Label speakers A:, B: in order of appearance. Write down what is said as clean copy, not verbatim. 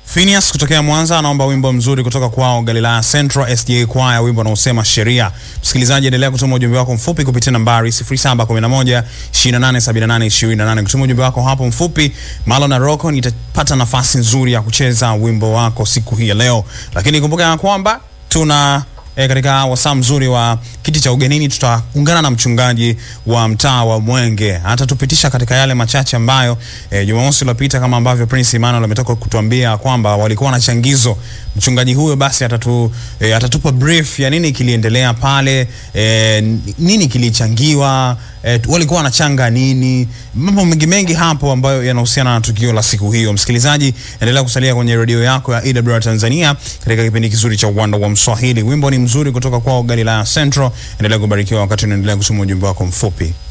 A: Phineas kutokea Mwanza anaomba wimbo mzuri kutoka kwao Galilaya Central SDA Choir, wimbo unaosema Sheria. Msikilizaji, endelea kutuma ujumbe wako mfupi kupitia nambari 0711 287828. Kutuma ujumbe wako hapo mfupi, Malo na Rocco nitapata nafasi nzuri ya kucheza wimbo wako siku hii ya leo. Lakini kumbuka ya kwamba tuna katika wasaa mzuri wa kiti cha ugenini tutaungana na mchungaji wa mtaa wa Mwenge. Atatupitisha katika yale machache ambayo Jumamosi iliyopita, kama ambavyo Prince Emmanuel ametoka kutuambia kwamba walikuwa na changizo. Mchungaji huyo basi atatupa brief ya nini kiliendelea pale, nini kilichangiwa, walikuwa wanachanga nini, mambo mengi hapo ambayo yanahusiana na tukio la siku hiyo. Msikilizaji, endelea kusalia kwenye radio yako ya AWR Tanzania katika kipindi kizuri cha Uwanda wa Mswahili. Wimbo ni mzuri kutoka kwao Galilaya Central. Endelea kubarikiwa wakati unaendelea kusoma ujumbe wako mfupi.